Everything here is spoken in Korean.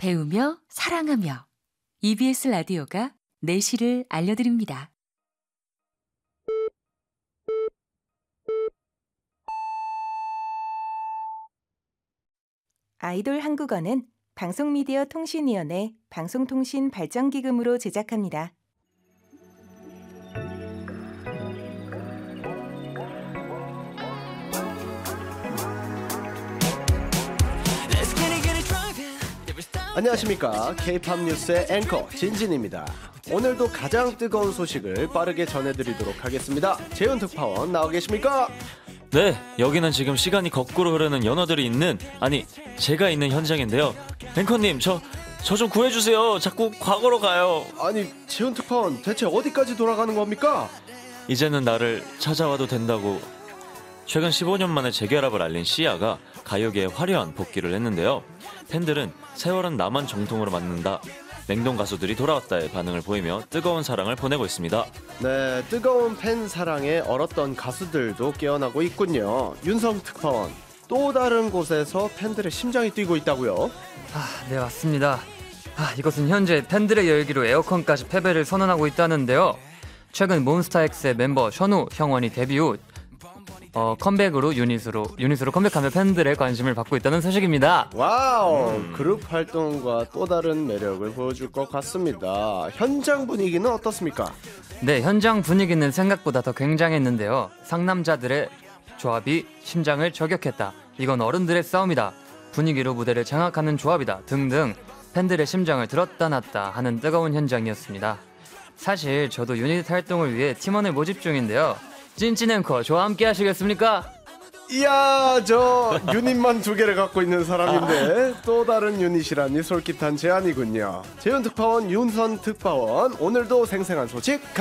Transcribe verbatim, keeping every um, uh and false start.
배우며 사랑하며 이비에스 라디오가 내실을 알려드립니다. 아이돌 한국어는 방송미디어통신위원회 방송통신발전기금으로 제작합니다. 안녕하십니까. K-팝 뉴스의 앵커 진진입니다. 오늘도 가장 뜨거운 소식을 빠르게 전해드리도록 하겠습니다. 재훈 특파원 나와 계십니까? 네, 여기는 지금 시간이 거꾸로 흐르는 연어들이 있는, 아니 제가 있는 현장인데요. 앵커님, 저 저 좀 구해주세요. 자꾸 과거로 가요. 아니, 재훈 특파원 대체 어디까지 돌아가는 겁니까? 이제는 나를 찾아와도 된다고 최근 십오 년 만에 재결합을 알린 씨아가 가요계에 화려한 복귀를 했는데요. 팬들은 세월은 나만 정통으로 맞는다, 냉동 가수들이 돌아왔다의 반응을 보이며 뜨거운 사랑을 보내고 있습니다. 네, 뜨거운 팬 사랑에 얼었던 가수들도 깨어나고 있군요. 윤성 특파원, 또 다른 곳에서 팬들의 심장이 뛰고 있다고요? 아, 네, 맞습니다. 아, 이것은 현재 팬들의 열기로 에어컨까지 패배를 선언하고 있다는데요. 최근 몬스타엑스의 멤버 션우 형원이 데뷔 후 어, 컴백으로 유닛으로 유닛으로 컴백하며 팬들의 관심을 받고 있다는 소식입니다. 와우, 음. 그룹 활동과 또 다른 매력을 보여줄 것 같습니다. 현장 분위기는 어떻습니까? 네, 현장 분위기는 생각보다 더 굉장했는데요. 상남자들의 조합이 심장을 저격했다, 이건 어른들의 싸움이다, 분위기로 무대를 장악하는 조합이다 등등 팬들의 심장을 들었다 놨다 하는 뜨거운 현장이었습니다. 사실 저도 유닛 활동을 위해 팀원을 모집 중인데요. 찐찐 앵커 저와 함께 하시겠습니까? 이야, 저 유닛만 두 개를 갖고 있는 사람인데 또 다른 유닛이라니 솔깃한 제안이군요. 재훈 특파원, 윤선 특파원, 오늘도 생생한 소식